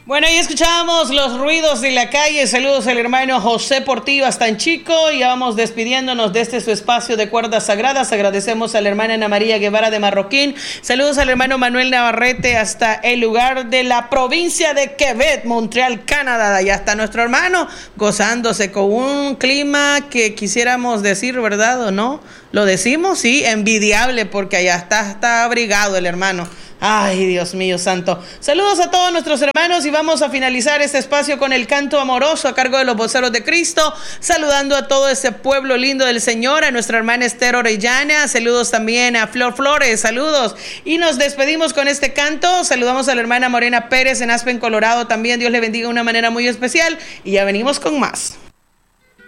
Bueno, y escuchábamos los ruidos de la calle. Saludos al hermano José Portillo hasta en Chico. Y vamos despidiéndonos de este su espacio de cuerdas sagradas. Agradecemos a la hermana Ana María Guevara de Marroquín. Saludos al hermano Manuel Navarrete hasta el lugar de la provincia de Quebec, Montreal, Canadá. Y hasta nuestro hermano gozándose con un clima que quisiéramos decir, ¿verdad o no? ¿Lo decimos? Sí, envidiable, porque allá está abrigado el hermano. Ay, Dios mío santo. Saludos a todos nuestros hermanos y vamos a finalizar este espacio con el canto amoroso a cargo de los voceros de Cristo, saludando a todo ese pueblo lindo del Señor, a nuestra hermana Esther Orellana, saludos también a Flor Flores, saludos. Y nos despedimos con este canto, saludamos a la hermana Morena Pérez en Aspen, Colorado, también Dios le bendiga de una manera muy especial y ya venimos con más.